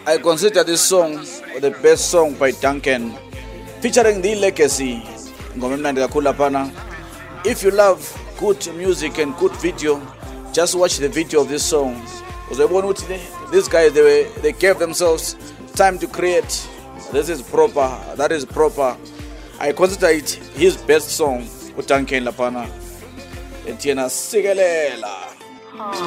I consider this song the best song by Duncan, featuring The Legacy. Ngoma emnandi kakhulu laphana. If you love good music and good video, just watch the video of this song. These guys, they gave themselves time to create. This is proper. That is proper. I consider it his best song. Duncan lapana. Etiena Sigalela.